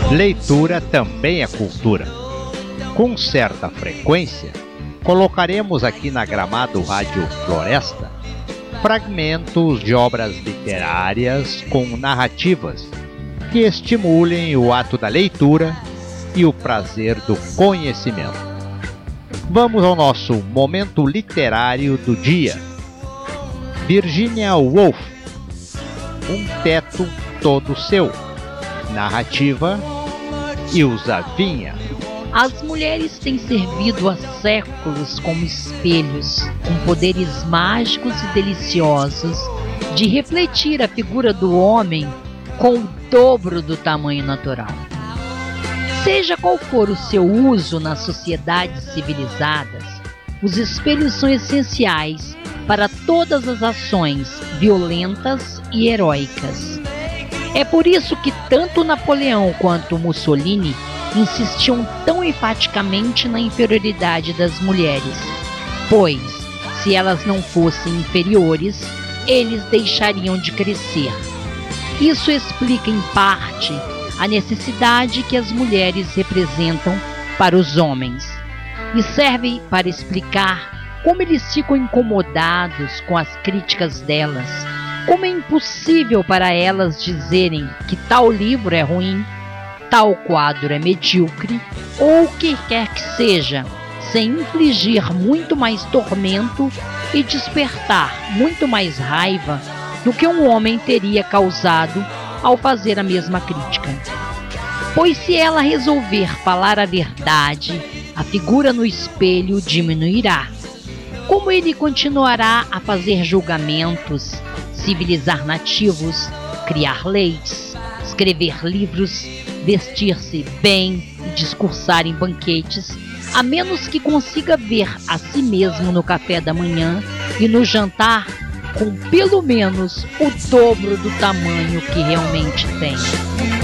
Leitura também é cultura. Com certa frequência, colocaremos aqui na Gramado Rádio Floresta fragmentos de obras literárias com narrativas que estimulem o ato da leitura e o prazer do conhecimento. Vamos ao nosso momento literário do dia. Virginia Woolf, Um Teto Todo Seu. Narrativa Ilza Vinha. As mulheres têm servido há séculos como espelhos, com poderes mágicos e deliciosos de refletir a figura do homem com o dobro do tamanho natural. Seja qual for o seu uso nas sociedades civilizadas, os espelhos são essenciais para todas as ações violentas e heróicas. É por isso que tanto Napoleão quanto Mussolini insistiam tão enfaticamente na inferioridade das mulheres, pois, se elas não fossem inferiores, eles deixariam de crescer. Isso explica, em parte, a necessidade que as mulheres representam para os homens, e serve para explicar como eles ficam incomodados com as críticas delas, como é impossível para elas dizerem que tal livro é ruim, tal quadro é medíocre, ou o que quer que seja, sem infligir muito mais tormento e despertar muito mais raiva do que um homem teria causado ao fazer a mesma crítica. Pois se ela resolver falar a verdade, a figura no espelho diminuirá. Como ele continuará a fazer julgamentos, civilizar nativos, criar leis, escrever livros, vestir-se bem e discursar em banquetes, a menos que consiga ver a si mesmo no café da manhã e no jantar com pelo menos o dobro do tamanho que realmente tem.